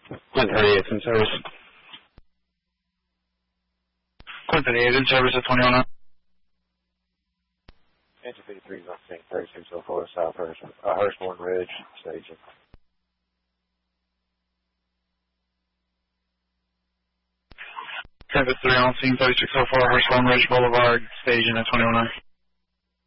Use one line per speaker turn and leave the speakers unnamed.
Quinn 38 in service.
Quinn 38 in service at 2109.
Engine 53 is on scene, 3604 South Hirschborn Ridge, staging.
Tempest 3 on scene, 3604 Hirschborn Ridge Boulevard, staging at 2109.